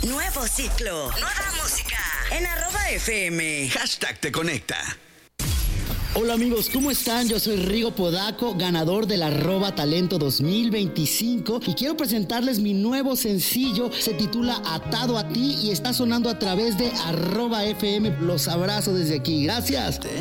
Nuevo ciclo, nueva música en @FM. #te conecta. Hola amigos, ¿cómo están? Yo soy Rigo Podaco, ganador del @talento 2025 y quiero presentarles mi nuevo sencillo. Se titula Atado a ti y está sonando a través de @FM. Los abrazo desde aquí. Gracias. Te